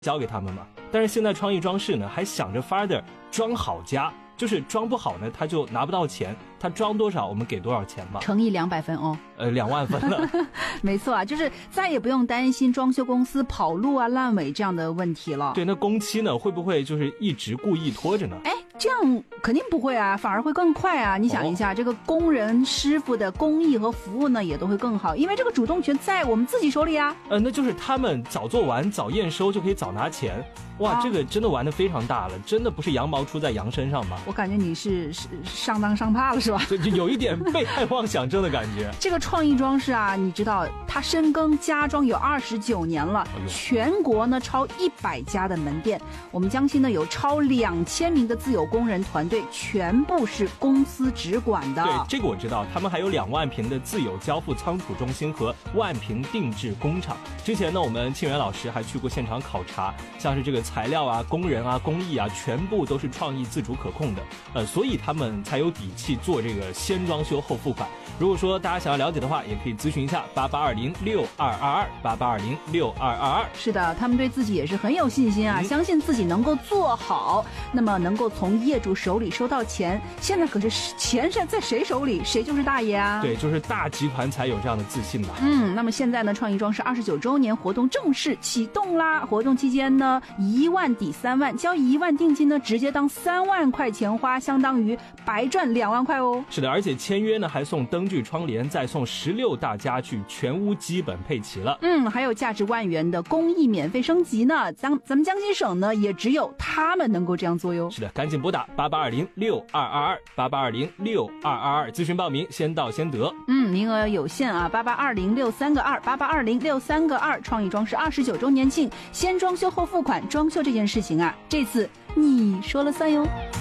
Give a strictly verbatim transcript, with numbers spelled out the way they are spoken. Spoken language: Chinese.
交给他们嘛。但是现在创意装饰呢，还想着法的装好家，就是装不好呢，他就拿不到钱，他装多少我们给多少钱吧， 乘以两百分哦， 呃，两万分了。 没错啊，就是再也不用担心装修公司跑路啊、烂尾这样的问题了。 对，那工期呢，会不会就是一直故意拖着呢？ 哎，这样肯定不会啊，反而会更快啊！你想一下，哦、这个工人师傅的工艺和服务呢，也都会更好，因为这个主动权在我们自己手里啊。 呃，那就是他们早做完、早验收就可以早拿钱。哇，啊、这个真的玩得非常大了，真的不是羊毛出在羊身上吗？ 我感觉你是是上当上怕了是吧？ 就就有一点被害妄想症的感觉。 这个创意装饰啊，你知道它深耕家装有二十九年了，哎、全国呢超一百家的门店，我们江西呢有超两千名的自有工人团队，全部是公司直管的。 对，这个我知道，他们还有两万平的自有交付仓储中心和万平定制工厂。之前呢，我们庆元老师还去过现场考察，像是这个材料啊、工人啊、工艺啊，全部都是创意自主可控的，呃，所以他们才有底气做这个先装修后付款。如果说大家想要了解的话，也可以咨询一下八八二零六二二二八八二零六二二二。 是的，他们对自己也是很有信心啊，嗯、相信自己能够做好，那么能够从业主手里收到钱。现在可是钱是在谁手里，谁就是大爷啊！ 对，就是大集团才有这样的自信吧。 嗯，那么现在呢，创意装饰二十九周年活动正式启动啦！活动期间呢，一万抵三万，交一万定金呢，直接当三万块钱花，相当于白赚两万块哦。 是的，而且签约呢还送灯具、窗帘，再送十六大家具，全屋基本配齐了。 嗯，还有价值万元的工艺免费升级呢。咱咱们江西省呢，也只有他们能够这样做哟。 是的，赶紧拨打八八二零六二二二八八二零六二二二咨询报名，先到先得。 嗯，名额有限啊，八八二零六三个二八八二零六三个二，创意装饰二十九周年庆，先装修后付款，装修这件事情啊，这次你说了算哟。